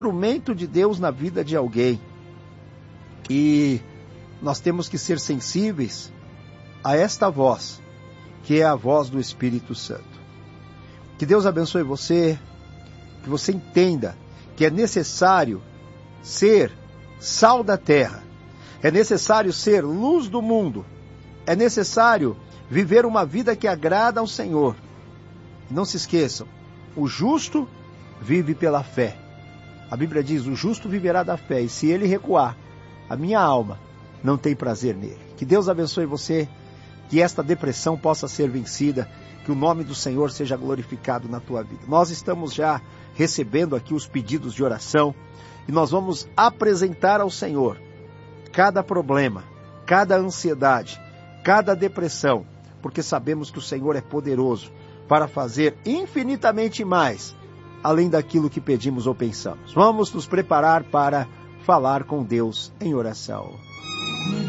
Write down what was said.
instrumento de Deus na vida de alguém. E nós temos que ser sensíveis a esta voz, que é a voz do Espírito Santo. Que Deus abençoe você, que você entenda que é necessário ser sal da terra, é necessário ser luz do mundo, é necessário viver uma vida que agrada ao Senhor. Não se esqueçam, o justo vive pela fé. A Bíblia diz, o justo viverá da fé, e se ele recuar, a minha alma não tem prazer nele. Que Deus abençoe você, que esta depressão possa ser vencida, que o nome do Senhor seja glorificado na tua vida. Nós estamos já recebendo aqui os pedidos de oração, e nós vamos apresentar ao Senhor cada problema, cada ansiedade, cada depressão, porque sabemos que o Senhor é poderoso para fazer infinitamente mais, além daquilo que pedimos ou pensamos. Vamos nos preparar para falar com Deus em oração.